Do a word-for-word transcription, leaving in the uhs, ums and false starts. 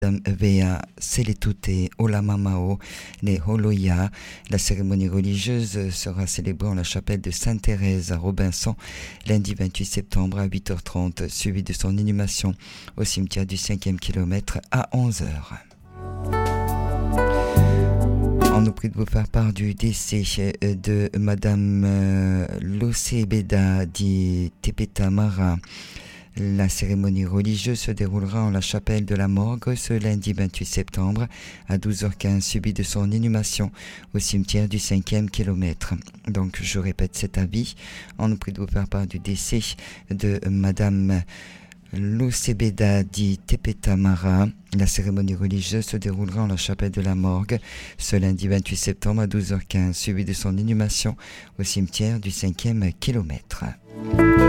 Vea Seletute Olamamao Ne Holoya. La cérémonie religieuse sera célébrée en la chapelle de Sainte-Thérèse à Robinson lundi vingt-huit septembre à huit heures trente, suivi de son inhumation au cimetière du cinquième kilomètre à onze heures. On nous prie de vous faire part du décès de Madame Losebeda di Tepeta Mara. La cérémonie religieuse se déroulera en la chapelle de la Morgue ce lundi vingt-huit septembre à douze heures quinze, suivi de son inhumation au cimetière du cinquième kilomètre. Donc je répète cet avis, on nous prie de vous faire part du décès de Madame Losebeda di Tepeta Mara. La cérémonie religieuse se déroulera en la chapelle de la Morgue ce lundi vingt-huit septembre à douze heures quinze, suivi de son inhumation au cimetière du cinquième kilomètre.